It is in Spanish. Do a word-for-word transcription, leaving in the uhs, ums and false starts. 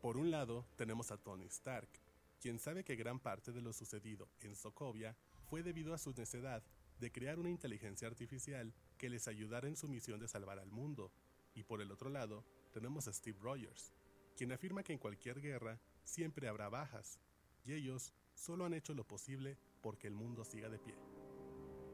Por un lado, tenemos a Tony Stark, quien sabe que gran parte de lo sucedido en Sokovia fue debido a su necedad de crear una inteligencia artificial que les ayudara en su misión de salvar al mundo. Y por el otro lado, tenemos a Steve Rogers, quien afirma que en cualquier guerra siempre habrá bajas, y ellos solo han hecho lo posible porque el mundo siga de pie.